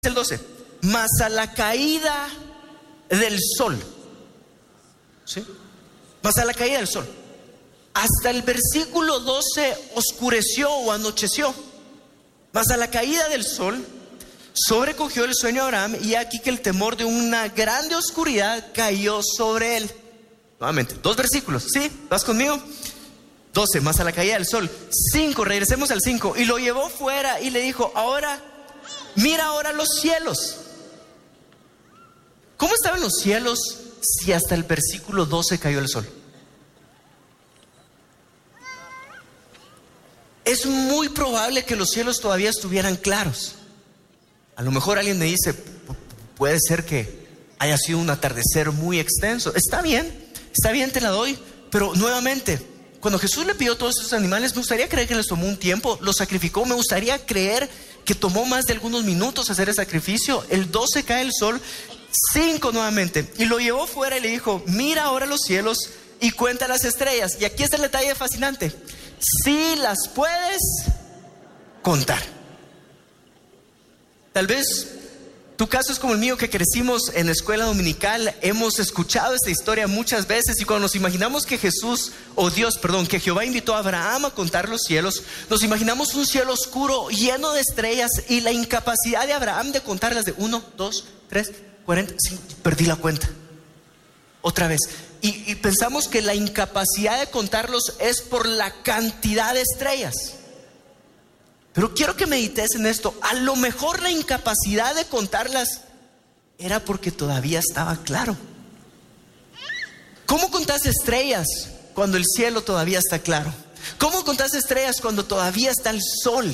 el 12. Mas a la caída del sol, ¿sí? Mas a la caída del sol. Hasta el versículo 12 oscureció o anocheció. Mas a la caída del sol sobrecogió el sueño a Abraham, y aquí que el temor de una grande oscuridad cayó sobre él. Nuevamente, 2 versículos, ¿sí? ¿Vas conmigo? 12, más a la caída del sol. 5, regresemos al 5. Y lo llevó fuera y le dijo: ahora, mira ahora los cielos. ¿Cómo estaban los cielos si hasta el versículo 12 cayó el sol? Es muy probable que los cielos todavía estuvieran claros. A lo mejor alguien me dice: puede ser que haya sido un atardecer muy extenso. Está bien, te la doy. Pero nuevamente, cuando Jesús le pidió todos esos animales, me gustaría creer que les tomó un tiempo, los sacrificó. Me gustaría creer que tomó más de algunos minutos hacer el sacrificio. El 12 cae el sol. 5 nuevamente. Y lo llevó fuera y le dijo: mira ahora los cielos y cuenta las estrellas. Y aquí está el detalle fascinante: si las puedes contar. Tal vez tu caso es como el mío, que crecimos en la escuela dominical. Hemos escuchado esta historia muchas veces, y cuando nos imaginamos que que Jehová invitó a Abraham a contar los cielos, nos imaginamos un cielo oscuro lleno de estrellas y la incapacidad de Abraham de contarlas, de 1, 2, 3, 45, perdí la cuenta. Otra vez. Y pensamos que la incapacidad de contarlos es por la cantidad de estrellas. Pero quiero que medites en esto. A lo mejor la incapacidad de contarlas era porque todavía estaba claro. ¿Cómo contás estrellas cuando el cielo todavía está claro? ¿Cómo contás estrellas cuando todavía está el sol?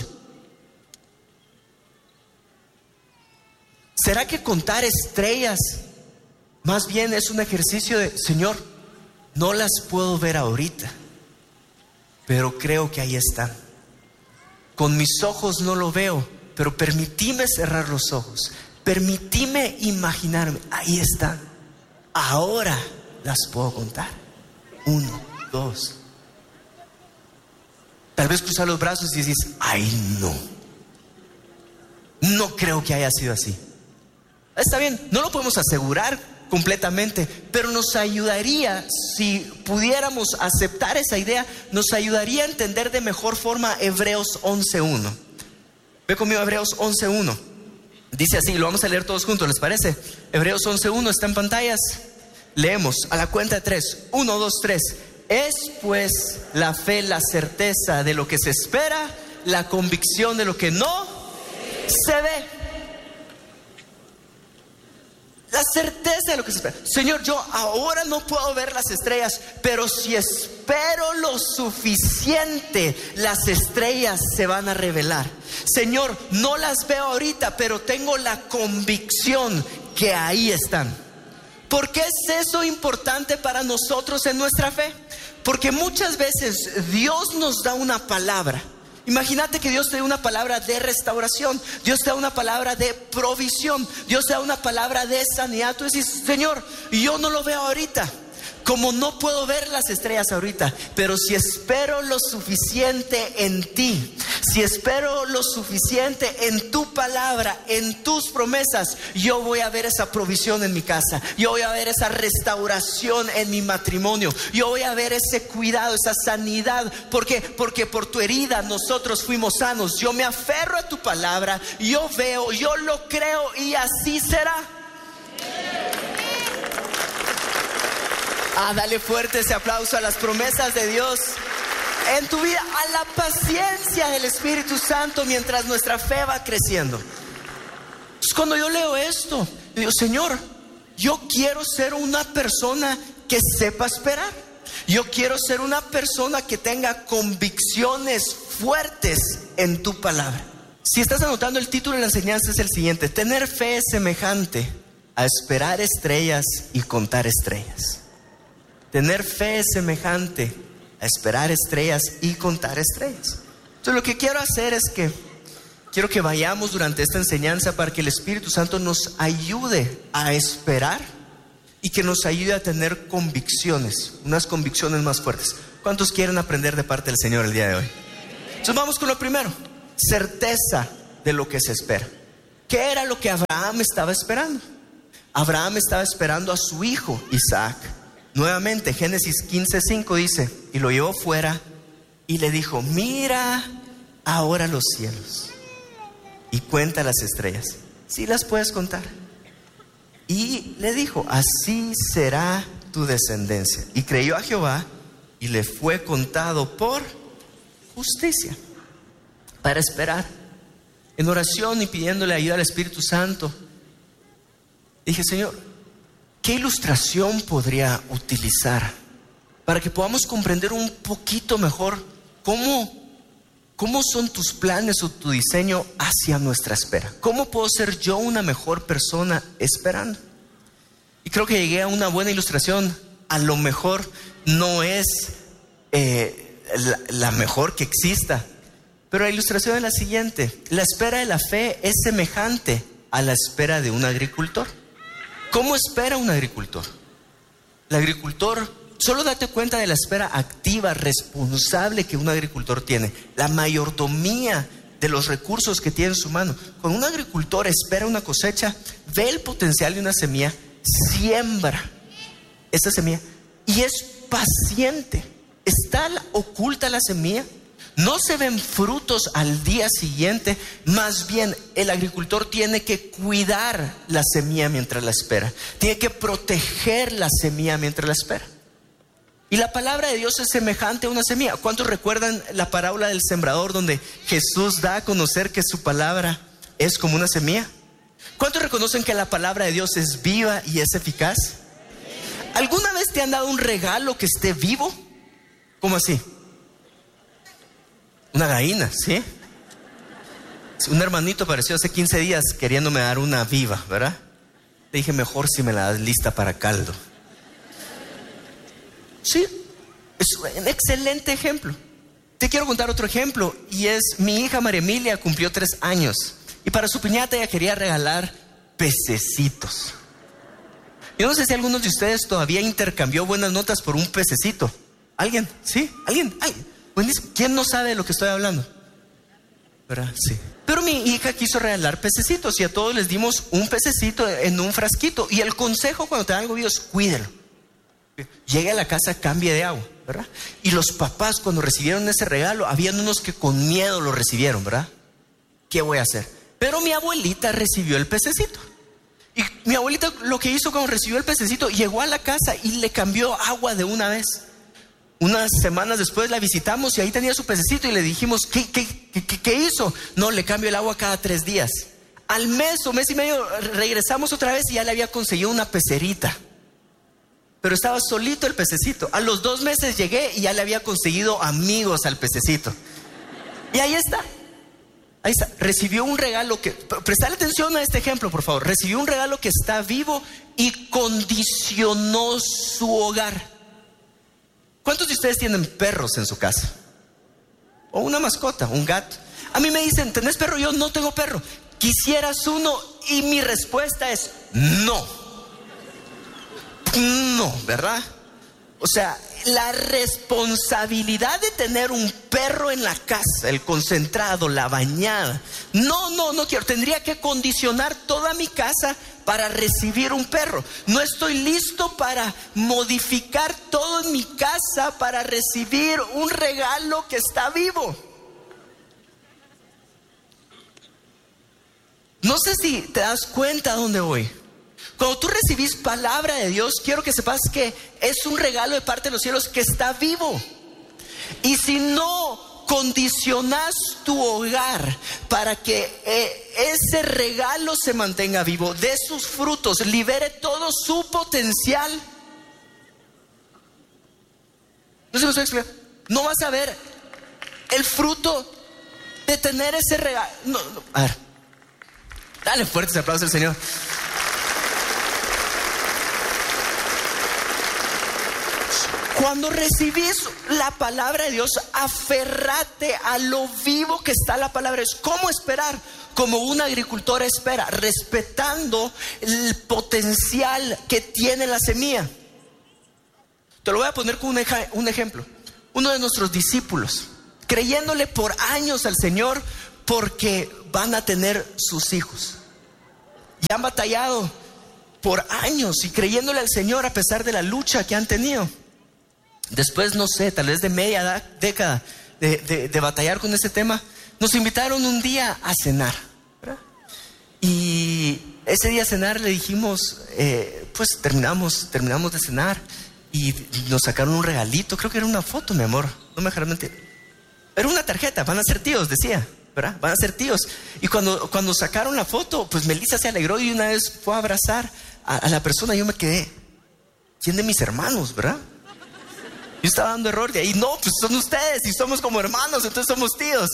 ¿Será que contar estrellas más bien es un ejercicio de: Señor, no las puedo ver ahorita, pero creo que ahí están? Con mis ojos no lo veo, pero permitime cerrar los ojos, permitime imaginarme, ahí están. Ahora las puedo contar. 1, 2. Tal vez cruzar los brazos y dices: ay, no creo que haya sido así. Está bien, no lo podemos asegurar completamente, pero nos ayudaría, si pudiéramos aceptar esa idea, nos ayudaría a entender de mejor forma Hebreos 11:1. Ve conmigo Hebreos 11:1. Dice así, lo vamos a leer todos juntos, ¿les parece? Hebreos 11:1 está en pantallas. Leemos a la cuenta de 3. 1, 2, 3. Es pues la fe la certeza de lo que se espera, la convicción de lo que no se ve. La certeza de lo que se espera. Señor, yo ahora no puedo ver las estrellas, pero si espero lo suficiente, las estrellas se van a revelar. Señor, no las veo ahorita, pero tengo la convicción que ahí están. ¿Por qué es eso importante para nosotros en nuestra fe? Porque muchas veces Dios nos da una palabra. Imagínate que Dios te da una palabra de restauración, Dios te da una palabra de provisión, Dios te da una palabra de sanidad. Tú dices: Señor, yo no lo veo ahorita, como no puedo ver las estrellas ahorita, pero si espero lo suficiente en ti, si espero lo suficiente en tu palabra, en tus promesas, yo voy a ver esa provisión en mi casa, yo voy a ver esa restauración en mi matrimonio, yo voy a ver ese cuidado, esa sanidad. ¿Por qué? Porque por tu herida nosotros fuimos sanos. Yo me aferro a tu palabra, yo veo, yo lo creo, y así será. Dale fuerte ese aplauso a las promesas de Dios en tu vida, a la paciencia del Espíritu Santo mientras nuestra fe va creciendo. Entonces, cuando yo leo esto, digo: Señor, yo quiero ser una persona que sepa esperar. Yo quiero ser una persona que tenga convicciones fuertes en tu palabra. Si estás anotando, el título de la enseñanza es el siguiente: tener fe es semejante a esperar estrellas y contar estrellas. Tener fe es semejante a esperar estrellas y contar estrellas. Entonces, lo que quiero hacer es que quiero que vayamos durante esta enseñanza para que el Espíritu Santo nos ayude a esperar y que nos ayude a tener convicciones, unas convicciones más fuertes. ¿Cuántos quieren aprender de parte del Señor el día de hoy? Entonces vamos con lo primero: certeza de lo que se espera. ¿Qué era lo que Abraham estaba esperando? Abraham estaba esperando a su hijo Isaac. Nuevamente, Génesis 15:5 dice: y lo llevó fuera y le dijo: mira ahora los cielos y cuenta las estrellas, si las puedes contar. Y le dijo: así será tu descendencia. Y creyó a Jehová y le fue contado por justicia. Para esperar en oración y pidiéndole ayuda al Espíritu Santo, dije: Señor, ¿qué ilustración podría utilizar para que podamos comprender un poquito mejor cómo son tus planes o tu diseño hacia nuestra espera? ¿Cómo puedo ser yo una mejor persona esperando? Y creo que llegué a una buena ilustración. A lo mejor no es la mejor que exista, pero la ilustración es la siguiente: la espera de la fe es semejante a la espera de un agricultor. ¿Cómo espera un agricultor? El agricultor, solo date cuenta de la espera activa, responsable que un agricultor tiene, la mayordomía de los recursos que tiene en su mano. Cuando un agricultor espera una cosecha, ve el potencial de una semilla, siembra esa semilla y es paciente. Está oculta la semilla, no se ven frutos al día siguiente. Más bien, el agricultor tiene que cuidar la semilla mientras la espera, tiene que proteger la semilla mientras la espera. Y la palabra de Dios es semejante a una semilla. ¿Cuántos recuerdan la parábola del sembrador, donde Jesús da a conocer que su palabra es como una semilla? ¿Cuántos reconocen que la palabra de Dios es viva y es eficaz? ¿Alguna vez te han dado un regalo que esté vivo? ¿Cómo así? Una gallina, ¿sí? Un hermanito apareció hace 15 días queriéndome dar una viva, ¿verdad? Le dije: mejor si me la das lista para caldo. Sí, es un excelente ejemplo. Te quiero contar otro ejemplo, y es: mi hija María Emilia cumplió 3 años y para su piñata ella quería regalar pececitos. Yo no sé si algunos de ustedes todavía intercambió buenas notas por un pececito. ¿Alguien? ¿Sí? ¿Alguien? Buenísimo. ¿Quién no sabe de lo que estoy hablando? ¿Verdad? Sí. Pero mi hija quiso regalar pececitos y a todos les dimos un pececito en un frasquito. Y el consejo cuando te dan algo vivo es: cuídalo. Llegue a la casa, cambie de agua, ¿verdad? Y los papás, cuando recibieron ese regalo, habían unos que con miedo lo recibieron, ¿verdad? ¿Qué voy a hacer? Pero mi abuelita recibió el pececito. Y mi abuelita lo que hizo cuando recibió el pececito, llegó a la casa y le cambió agua de una vez. Unas semanas después la visitamos y ahí tenía su pececito y le dijimos: ¿Qué hizo? No, le cambio el agua cada 3 días. Al mes o mes y medio regresamos otra vez y ya le había conseguido una pecerita. Pero estaba solito el pececito. A los 2 meses llegué y ya le había conseguido amigos al pececito. Y ahí está. Ahí está. Recibió un regalo que... Prestale atención a este ejemplo, por favor. Recibió un regalo que está vivo y condicionó su hogar. ¿Cuántos de ustedes tienen perros en su casa? O una mascota, un gato. A mí me dicen: ¿tenés perro? Yo no tengo perro. ¿Quisieras uno? Y mi respuesta es: no. No, ¿verdad? O sea, la responsabilidad de tener un perro en la casa, el concentrado, la bañada. No quiero. Tendría que condicionar toda mi casa para recibir un perro. No estoy listo para modificar todo en mi casa para recibir un regalo que está vivo. No sé si te das cuenta a dónde voy. Cuando tú recibís palabra de Dios, quiero que sepas que es un regalo de parte de los cielos que está vivo. Y si no condicionas tu hogar para que ese regalo se mantenga vivo, dé sus frutos, libere todo su potencial, no se me estoy explicando, no vas a ver el fruto de tener ese regalo. No. A ver, dale fuertes aplausos al Señor. Cuando recibís la palabra de Dios, aferrate a lo vivo que está la palabra. Es como esperar, como un agricultor espera, respetando el potencial que tiene la semilla. Te lo voy a poner con un ejemplo. Uno de nuestros discípulos, creyéndole por años al Señor, porque van a tener sus hijos. y han batallado por años y creyéndole al Señor a pesar de la lucha que han tenido. Después, no sé, tal vez de media década de batallar con ese tema, nos invitaron un día a cenar, ¿verdad? Y ese día a cenar le dijimos, pues terminamos de cenar y nos sacaron un regalito. Creo que era una foto, mi amor, no me dejarás mentir. Era una tarjeta, van a ser tíos, decía, ¿verdad? Van a ser tíos. Y cuando sacaron la foto, pues Melissa se alegró y una vez fue a abrazar a la persona. Yo me quedé, ¿quién de mis hermanos, verdad? Yo estaba dando error de ahí. No, pues son ustedes y somos como hermanos, entonces somos tíos.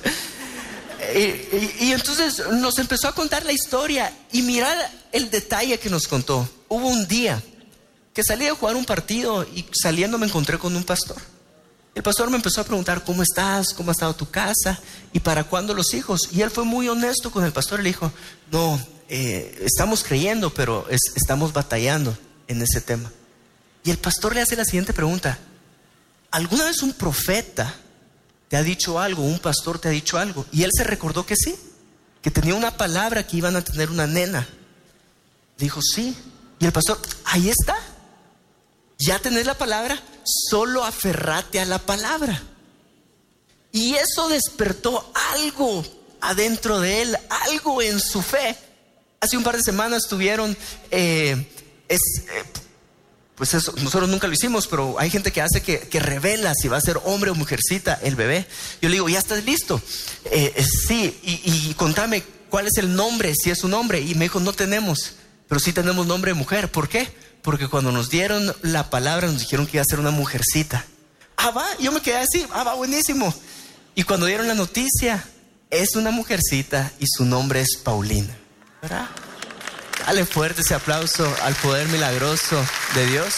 Y entonces nos empezó a contar la historia y mirad el detalle que nos contó. Hubo un día que salí a jugar un partido y saliendo me encontré con un pastor. El pastor me empezó a preguntar, ¿cómo estás? ¿Cómo ha estado tu casa? ¿Y para cuándo los hijos? Y él fue muy honesto con el pastor y le dijo, no, estamos creyendo, pero estamos batallando en ese tema. Y el pastor le hace la siguiente pregunta: ¿alguna vez un profeta te ha dicho algo, un pastor te ha dicho algo? Y él se recordó que sí, que tenía una palabra que iban a tener una nena. Dijo, sí. Y el pastor, ahí está. Ya tenés la palabra, solo aferrate a la palabra. Y eso despertó algo adentro de él, algo en su fe. Hace un par de semanas tuvieron, pues eso, nosotros nunca lo hicimos, pero hay gente que hace que revela si va a ser hombre o mujercita el bebé. Yo le digo, ¿ya estás listo? Sí, y contame cuál es el nombre, si es un hombre. Y me dijo, no tenemos, pero sí tenemos nombre de mujer. ¿Por qué? Porque cuando nos dieron la palabra nos dijeron que iba a ser una mujercita. Ah, va, yo me quedé así, va, buenísimo. Y cuando dieron la noticia, es una mujercita y su nombre es Paulina, ¿verdad? Dale fuerte ese aplauso al poder milagroso de Dios.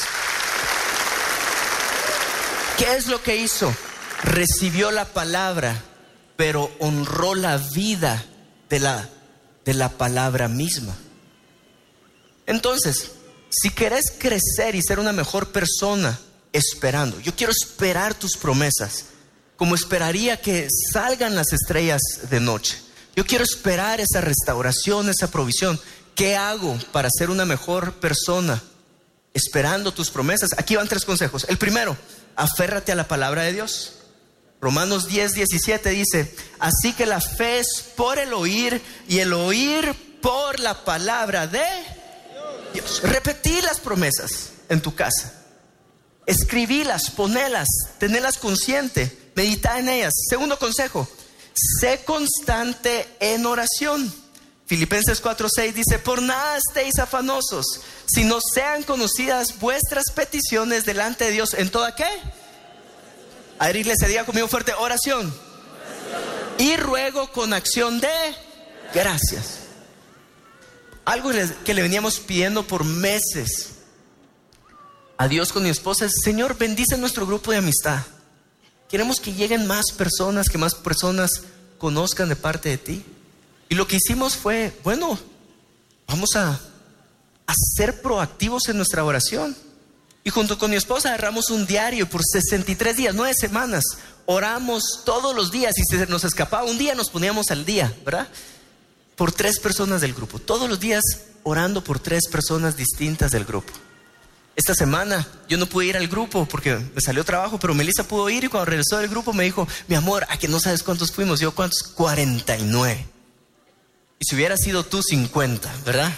¿Qué es lo que hizo? Recibió la palabra, pero honró la vida de la palabra misma. Entonces, si querés crecer y ser una mejor persona, esperando. Yo quiero esperar tus promesas, como esperaría que salgan las estrellas de noche. Yo quiero esperar esa restauración, esa provisión. ¿Qué hago para ser una mejor persona? Esperando tus promesas. Aquí van 3 consejos. El primero, aférrate a la palabra de Dios. Romanos 10:17 dice, así que la fe es por el oír y el oír por la palabra de Dios. Repetí las promesas en tu casa. Escribílas, ponelas, tenelas consciente, medita en ellas. Segundo consejo, sé constante en oración. Filipenses 4:6 dice, por nada estéis afanosos, sino sean conocidas vuestras peticiones delante de Dios. ¿En toda qué? A ver, iglesia, diga conmigo fuerte, oración. Y ruego con acción de gracias. Algo que le veníamos pidiendo por meses a Dios con mi esposa es, Señor, bendice nuestro grupo de amistad. Queremos que lleguen más personas, que más personas conozcan de parte de ti. Y lo que hicimos fue, bueno, vamos a ser proactivos en nuestra oración. Y junto con mi esposa agarramos un diario por 63 días, 9 semanas. Oramos todos los días y si se nos escapaba un día nos poníamos al día, ¿verdad? Por 3 personas del grupo. Todos los días orando por 3 personas distintas del grupo. Esta semana yo no pude ir al grupo porque me salió trabajo, pero Melissa pudo ir y cuando regresó del grupo me dijo, mi amor, ¿a que no sabes cuántos fuimos? Yo, ¿cuántos? 49. Y si hubiera sido tú, 50, ¿verdad?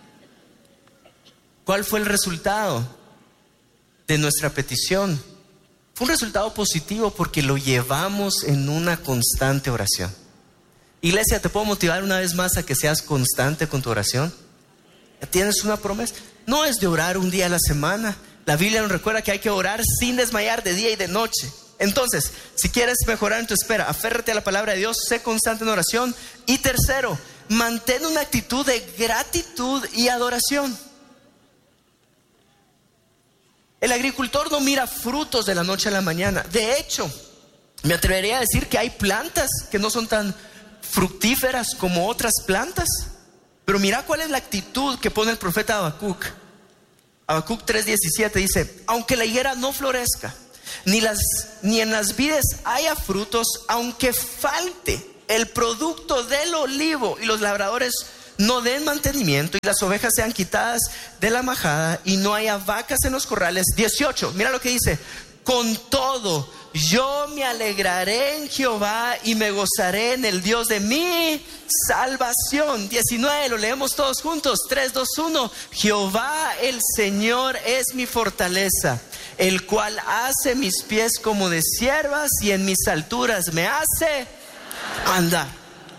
¿Cuál fue el resultado de nuestra petición? Fue un resultado positivo porque lo llevamos en una constante oración. Iglesia, ¿te puedo motivar una vez más a que seas constante con tu oración? ¿Ya tienes una promesa? No es de orar un día a la semana. La Biblia nos recuerda que hay que orar sin desmayar de día y de noche. Entonces, si quieres mejorar en tu espera, aférrate a la palabra de Dios, sé constante en oración. Y tercero, mantén una actitud de gratitud y adoración. El agricultor no mira frutos de la noche a la mañana. De hecho, me atrevería a decir que hay plantas que no son tan fructíferas como otras plantas. Pero mira cuál es la actitud que pone el profeta Habacuc. Habacuc 3:17 dice, aunque la higuera no florezca, ni en las vides haya frutos, aunque falte el producto del olivo y los labradores no den mantenimiento y las ovejas sean quitadas de la majada y no haya vacas en los corrales. 18, mira lo que dice: con todo, yo me alegraré en Jehová y me gozaré en el Dios de mi salvación. 19, lo leemos todos juntos. 3, 2, 1. Jehová el Señor es mi fortaleza, el cual hace mis pies como de ciervas y en mis alturas me hace andar.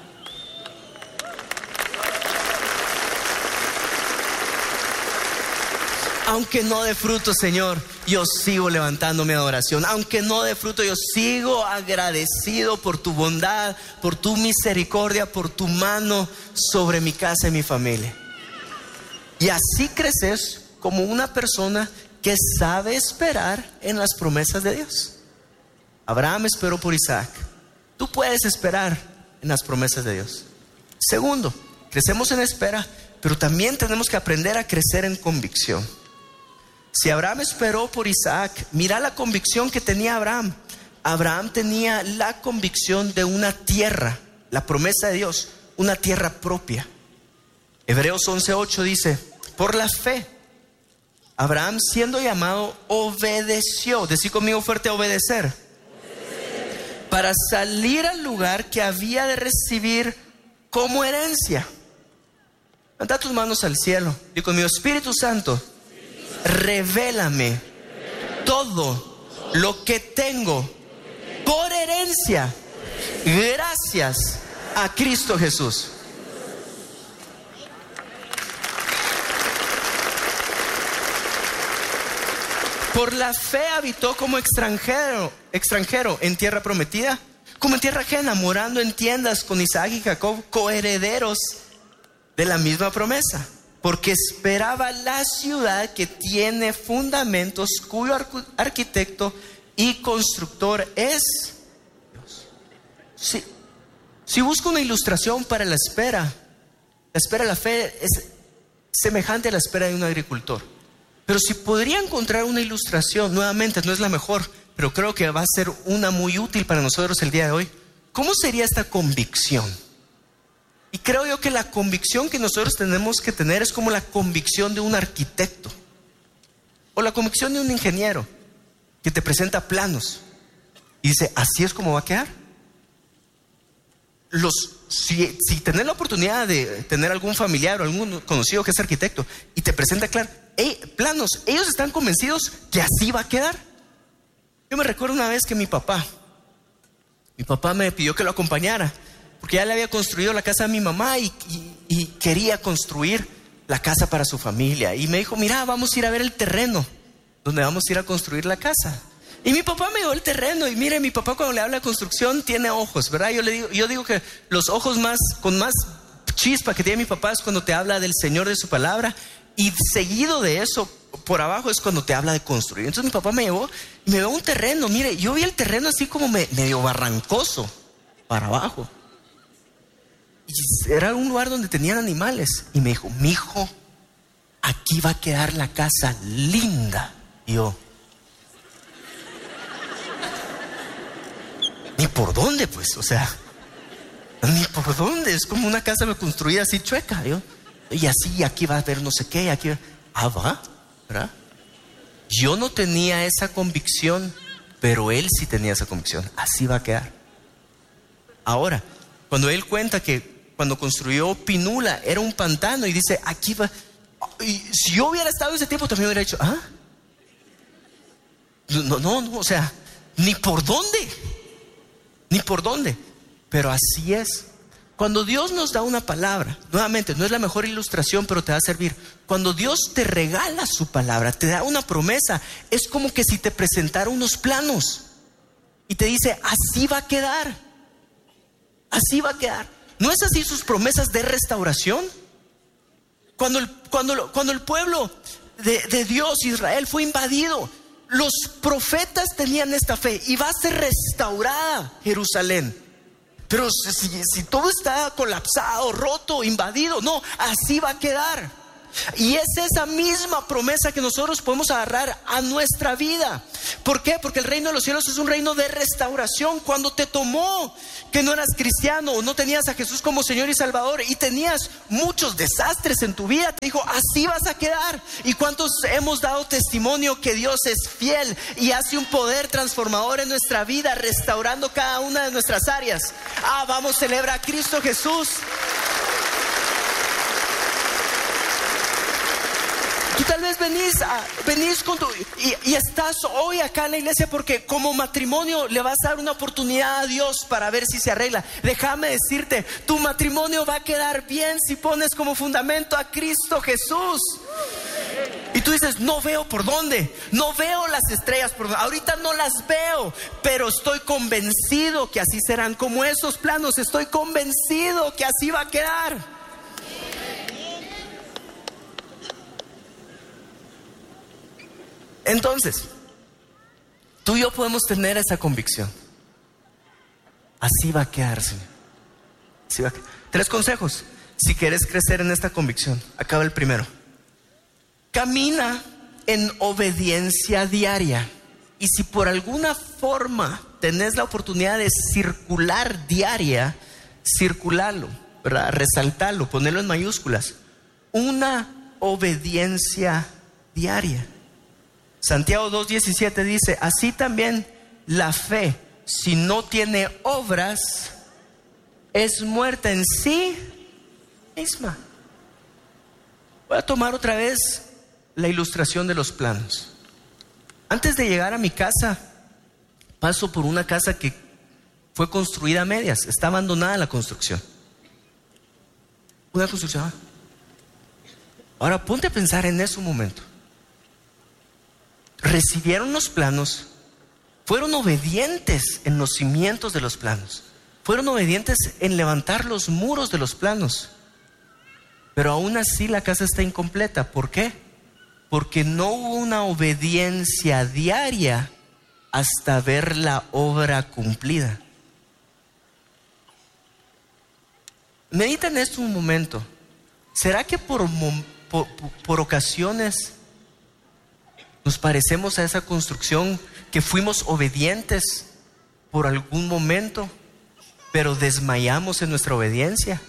Aunque no dé fruto, Señor, yo sigo levantando mi adoración. Aunque no dé fruto, yo sigo agradecido por tu bondad, por tu misericordia, por tu mano sobre mi casa y mi familia. Y así creces como una persona que sabe esperar en las promesas de Dios. Abraham esperó por Isaac. Tú puedes esperar en las promesas de Dios. Segundo, crecemos en espera, pero también tenemos que aprender a crecer en convicción. Si Abraham esperó por Isaac, mira la convicción que tenía Abraham. Abraham tenía la convicción de una tierra, la promesa de Dios, una tierra propia. Hebreos 11:8 dice: por la fe, Abraham, siendo llamado, obedeció. Decí conmigo fuerte: obedecer. Para salir al lugar que había de recibir como herencia. Levanta tus manos al cielo. Di conmigo: Espíritu Santo, revélame todo lo que tengo por herencia, gracias a Cristo Jesús. Por la fe habitó como extranjero en tierra prometida, como en tierra ajena, morando en tiendas con Isaac y Jacob, coherederos de la misma promesa. Porque esperaba la ciudad que tiene fundamentos, cuyo arquitecto y constructor es Dios. Si busco una ilustración para la espera de la fe es semejante a la espera de un agricultor. Pero si podría encontrar una ilustración, nuevamente no es la mejor, pero creo que va a ser una muy útil para nosotros el día de hoy. ¿Cómo sería esta convicción? Y creo yo que la convicción que nosotros tenemos que tener es como la convicción de un arquitecto o la convicción de un ingeniero que te presenta planos y dice: así es como va a quedar. Si tenés la oportunidad de tener algún familiar o algún conocido que es arquitecto y te presenta planos, ellos están convencidos que así va a quedar. Yo me recuerdo una vez que mi papá me pidió que lo acompañara, porque ya le había construido la casa a mi mamá y quería construir la casa para su familia. Y me dijo: mira, vamos a ir a ver el terreno donde vamos a ir a construir la casa. Y mi papá me dio el terreno. Y mire, mi papá cuando le habla de construcción tiene ojos, ¿verdad? Yo digo que los ojos con más chispa que tiene mi papá es cuando te habla del Señor, de su palabra. Y seguido de eso, por abajo, es cuando te habla de construir. Entonces mi papá me llevó y me dio un terreno. Mire, yo vi el terreno así como medio barrancoso para abajo. Y era un lugar donde tenían animales. Y me dijo: mijo, aquí va a quedar la casa linda. Y yo: ni por dónde, pues, o sea, ni por dónde. Es como una casa construida así chueca. Y así, aquí va a haber no sé qué, aquí va, ¿verdad? Yo no tenía esa convicción, pero él sí tenía esa convicción. Así va a quedar. Ahora, cuando él cuenta que cuando construyó Pinula era un pantano y dice: aquí va. Y si yo hubiera estado en ese tiempo también hubiera dicho: no, o sea, ni por dónde. Pero así es. Cuando Dios nos da una palabra, nuevamente no es la mejor ilustración, pero te va a servir. Cuando Dios te regala su palabra, te da una promesa, es como que si te presentara unos planos y te dice: así va a quedar. Así va a quedar. ¿No es así sus promesas de restauración? Cuando el pueblo de Dios, Israel, fue invadido, los profetas tenían esta fe: y va a ser restaurada Jerusalén. Pero si todo está colapsado, roto, invadido, no, así va a quedar. Y es esa misma promesa que nosotros podemos agarrar a nuestra vida. ¿Por qué? Porque el reino de los cielos es un reino de restauración. Cuando te tomó que no eras cristiano o no tenías a Jesús como Señor y Salvador y tenías muchos desastres en tu vida, te dijo, así vas a quedar. ¿Y cuántos hemos dado testimonio que Dios es fiel y hace un poder transformador en nuestra vida, restaurando cada una de nuestras áreas? Vamos, celebra a Cristo Jesús. Tú tal vez venís con y estás hoy acá en la iglesia porque como matrimonio le vas a dar una oportunidad a Dios para ver si se arregla. Déjame decirte, tu matrimonio va a quedar bien si pones como fundamento a Cristo Jesús. Y tú dices, no veo por dónde, no veo las estrellas por dónde, ahorita no las veo, pero estoy convencido que así serán como esos planos, estoy convencido que así va a quedar. Entonces, tú y yo podemos tener esa convicción. Así va a quedar, Señor. Así va a quedar. 3 consejos si quieres crecer en esta convicción. Acaba el primero. Camina en obediencia diaria. Y si por alguna forma tenés la oportunidad de circular diaria, circularlo, ¿verdad? Resaltarlo, ponerlo en mayúsculas. Una obediencia diaria. Santiago 2:17 dice, así también la fe, si no tiene obras, es muerta en sí misma. Voy a tomar otra vez la ilustración de los planos. Antes de llegar a mi casa, paso por una casa que fue construida a medias, está abandonada la construcción. Una construcción. Ahora ponte a pensar en ese momento. Recibieron los planos, fueron obedientes en los cimientos de los planos, fueron obedientes en levantar los muros de los planos, pero aún así la casa está incompleta. ¿Por qué? Porque no hubo una obediencia diaria hasta ver la obra cumplida. Medita en esto un momento. ¿Será que por ocasiones nos parecemos a esa construcción que fuimos obedientes por algún momento, pero desmayamos en nuestra obediencia?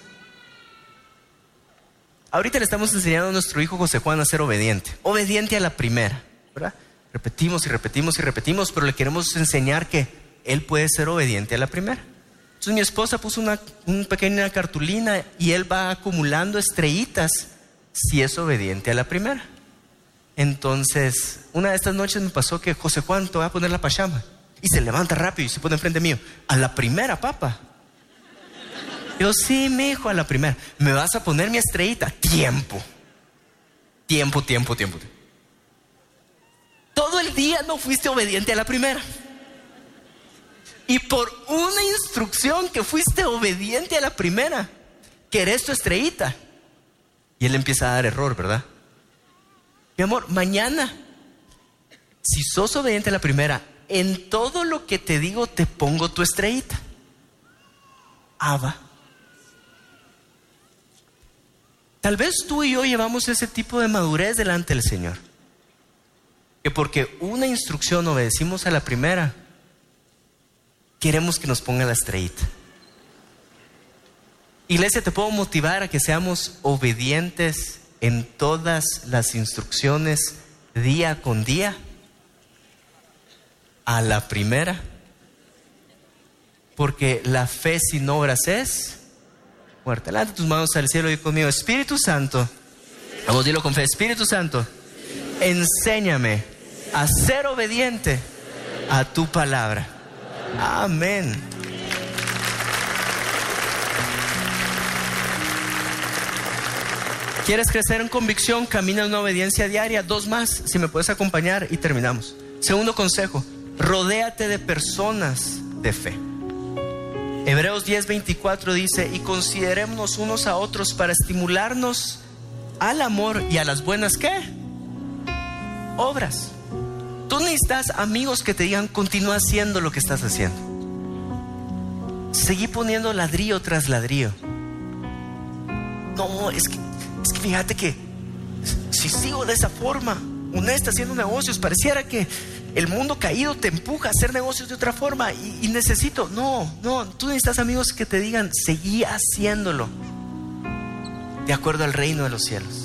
Ahorita le estamos enseñando a nuestro hijo José Juan a ser obediente a la primera, ¿verdad? Repetimos y repetimos y repetimos, pero le queremos enseñar que él puede ser obediente a la primera. Entonces mi esposa puso una pequeña cartulina y él va acumulando estrellitas si es obediente a la primera. Entonces, una de estas noches me pasó que José Juan, te voy a poner la pachama. Y se levanta rápido y se pone enfrente mío. A la primera, papá. Yo, sí, mi hijo, a la primera. ¿Me vas a poner mi estrellita? Tiempo. Todo el día no fuiste obediente a la primera. Y por una instrucción que fuiste obediente a la primera, querés tu estrellita. Y él empieza a dar error, ¿verdad? Mi amor, mañana, si sos obediente a la primera, en todo lo que te digo te pongo tu estrellita. Va. Tal vez tú y yo llevamos ese tipo de madurez delante del Señor. Que porque una instrucción obedecimos a la primera, queremos que nos ponga la estrellita. Iglesia, te puedo motivar a que seamos obedientes en todas las instrucciones día con día a la primera, porque la fe sin obras es muerta. Levanta tus manos al cielo y conmigo. Espíritu Santo, vamos, dilo con fe. Espíritu Santo, enséñame a ser obediente a tu palabra. Amén. ¿Quieres crecer en convicción? Camina en una obediencia diaria. 2 más, si me puedes acompañar y terminamos. Segundo consejo, rodéate de personas de fe. Hebreos 10:24 dice, y considerémonos unos a otros para estimularnos al amor y a las buenas, ¿qué? Obras. Tú necesitas amigos que te digan, continúa haciendo lo que estás haciendo. Seguí poniendo ladrillo tras ladrillo. No, es que fíjate que si sigo de esa forma, honesta, haciendo negocios, pareciera que el mundo caído te empuja a hacer negocios de otra forma y necesito, no, tú necesitas amigos que te digan, seguí haciéndolo de acuerdo al reino de los cielos.